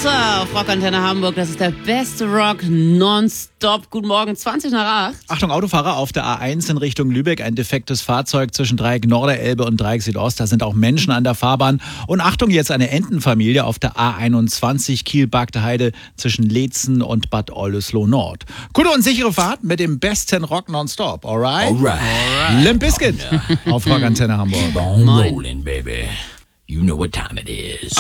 Winter auf Rockantenne Hamburg. Das ist der beste Rock nonstop. Guten Morgen, 20 nach 8. Achtung, Autofahrer auf der A1 in Richtung Lübeck. Ein defektes Fahrzeug zwischen Dreieck Norderelbe und Dreieck Südost. Da sind auch Menschen an der Fahrbahn. Und Achtung, jetzt eine Entenfamilie auf der A21 Kiel-Bagde Heide zwischen Leetzen und Bad Oldesloe Nord. Gute und sichere Fahrt mit dem besten Rock nonstop. Alright? Alright. Limp Bizkit auf Rockantenne Hamburg. Keep on rolling, baby. You know what time it is.